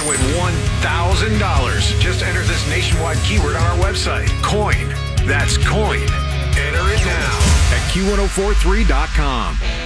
to win $1,000. Just enter this nationwide keyword on our website. Coin. That's coin. Enter it now at Q1043.com.